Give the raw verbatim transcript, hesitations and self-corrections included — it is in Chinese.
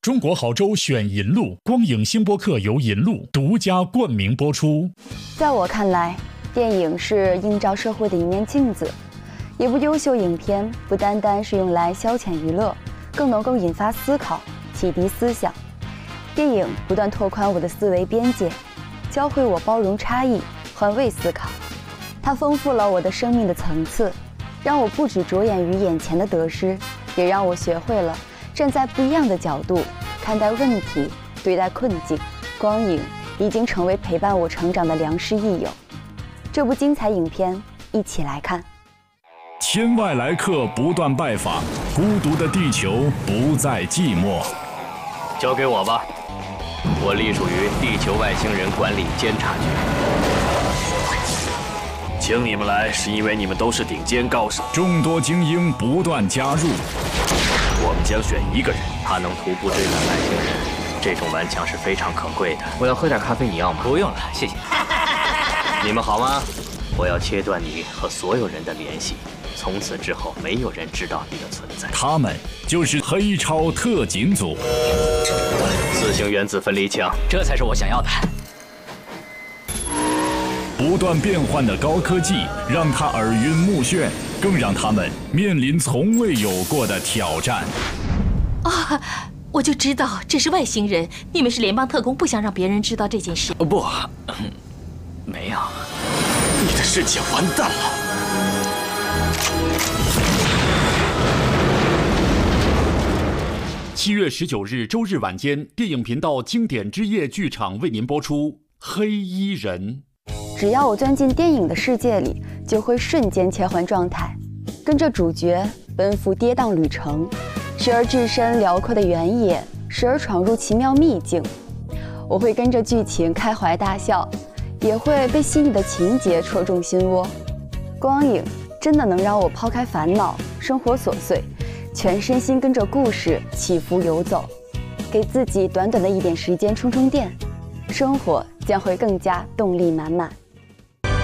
中国好州选银路，光影星播客由银路独家冠名播出。 在我看来，电影是映照社会的一面镜子。一部优秀影片不单单是用来消遣娱乐，更能够引发思考，启迪思想。电影不断拓宽我的思维边界，教会我包容差异，换位思考。它丰富了我的生命的层次，让我不只着眼于眼前的得失，也让我学会了站在不一样的角度看待问题，对待困境。光影已经成为陪伴我成长的良师益友。这部精彩影片，一起来看。 天外来客不断拜访，孤独的地球不再寂寞。 交给我吧，我隶属于地球外星人管理监察局。 请你们来是因为你们都是顶尖高手， 众多精英不断加入。 我们将选一个人， 他能徒步追赶外星人，这种顽强是非常可贵的。 我要喝点咖啡，你要吗？ 不用了，谢谢。你们好吗？我要切断你和所有人的联系，从此之后没有人知道你的存在。 他们就是黑超特警组。 四型原子分离枪， 这才是我想要的。 不断变换的高科技让他耳晕目眩，更让他们面临从未有过的挑战。 啊，我就知道这是外星人，你们是联邦特工，不想让别人知道这件事。 不，嗯、没有。 你的世界完蛋了。 七月十九日周日晚间，电影频道经典之夜剧场为您播出《黑衣人》。 只要我钻进电影的世界里，就会瞬间切换状态，跟着主角奔赴跌宕旅程，时而置身辽阔的原野，时而闯入奇妙秘境。我会跟着剧情开怀大笑，也会被细腻的情节戳中心窝。光影真的能让我抛开烦恼、生活琐碎，全身心跟着故事起伏游走，给自己短短的一点时间充充电，生活将会更加动力满满。